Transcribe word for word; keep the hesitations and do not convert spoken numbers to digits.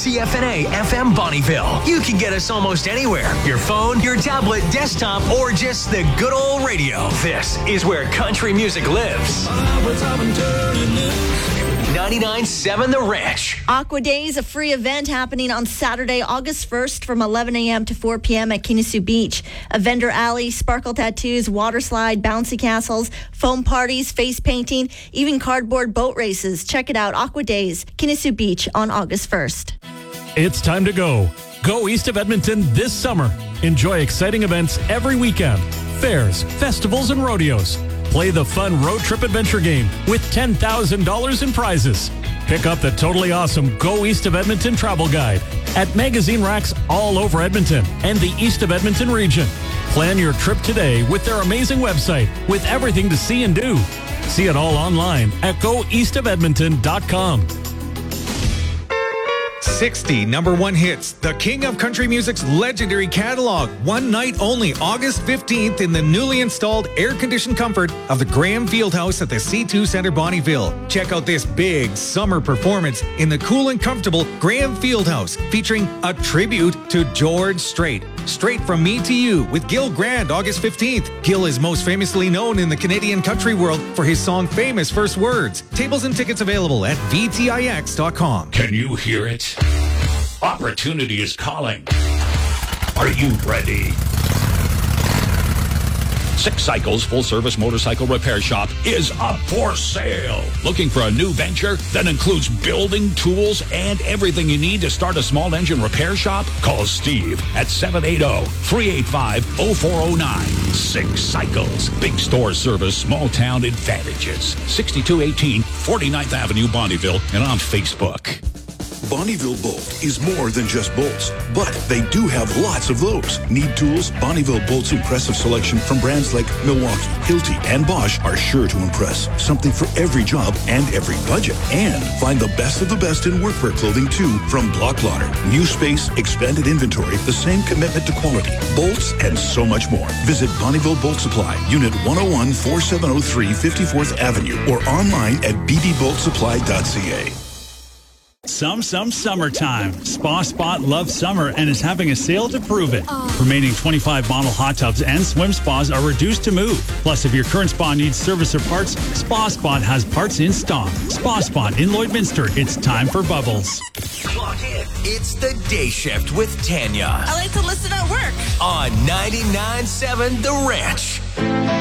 C F N A F M Bonnieville. You can get us almost anywhere. Your phone, your tablet, desktop, or just the good old radio. This is where country music lives. ninety-nine point seven The Ranch. Aqua Days, a free event happening on Saturday, August first from eleven a.m. to four p.m. at Kinnasoo Beach. A vendor alley, sparkle tattoos, water slide, bouncy castles, foam parties, face painting, even cardboard boat races. Check it out, Aqua Days, Kinnasoo Beach on August first. It's time to go. Go east of Edmonton this summer. Enjoy exciting events every weekend. Fairs, festivals, and rodeos. Play the fun road trip adventure game with ten thousand dollars in prizes. Pick up the totally awesome Go East of Edmonton travel guide at magazine racks all over Edmonton and the East of Edmonton region. Plan your trip today with their amazing website with everything to see and do. See it all online at go east of edmonton dot com. sixty number one hits, the king of country music's legendary catalog. One night only, August fifteenth, in the newly installed air-conditioned comfort of the Graham Fieldhouse at the C two Centre Bonnieville. Check out this big summer performance in the cool and comfortable Graham Fieldhouse, featuring a tribute to George Strait. Straight from Me to You with Gil Grant, August fifteenth. Gil is most famously known in the Canadian country world for his song Famous First Words. Tables and tickets available at v t i x dot com. Can you hear it? Opportunity is calling. Are you ready? Six Cycles full-service motorcycle repair shop is up for sale. Looking for a new venture that includes building, tools, and everything you need to start a small engine repair shop? Call Steve at seven eight zero, three eight five, zero four zero nine. Six Cycles. Big store service, small town advantages. sixty-two eighteen forty-ninth Avenue, Bonnieville, and on Facebook. Bonnieville Bolt is more than just bolts, but they do have lots of those. Need tools? Bonnieville Bolt's impressive selection from brands like Milwaukee, Hilti, and Bosch are sure to impress. Something for every job and every budget. And find the best of the best in workwear clothing too from Block Lotter. New space, expanded inventory, the same commitment to quality, bolts, and so much more. Visit Bonnieville Bolt Supply, Unit one oh one, forty-seven oh three, fifty-fourth Avenue, or online at b b bolt supply dot c a. Some, some summertime. Spa Spot loves summer and is having a sale to prove it. Remaining twenty-five model hot tubs and swim spas are reduced to move. Plus, if your current spa needs service or parts, Spa Spot has parts in stock. Spa Spot in Lloydminster. It's time for bubbles. Clock in. It's the day shift with Tanya. I like to listen at work. On ninety-nine point seven The Ranch.